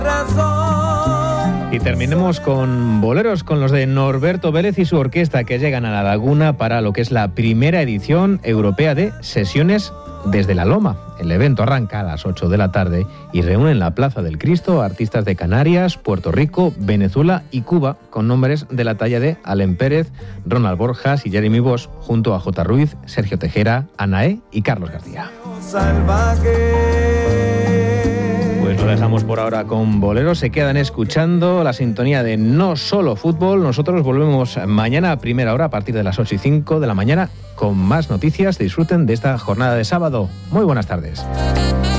Y terminemos con boleros, con los de Norberto Vélez y su orquesta, que llegan a La Laguna para lo que es la primera edición europea de Sesiones desde la Loma. El evento arranca a las 8 de la tarde y reúne en la Plaza del Cristo a artistas de Canarias, Puerto Rico, Venezuela y Cuba, con nombres de la talla de Alem Pérez, Ronald Borjas y Jeremy Bosch, junto a J. Ruiz, Sergio Tejera, Anaé y Carlos García. Pues lo dejamos por ahora con boleros. Se quedan escuchando la sintonía de No Solo Fútbol. Nosotros volvemos mañana a primera hora a partir de las 8:05 de la mañana con más noticias. Disfruten de esta jornada de sábado. Muy buenas tardes.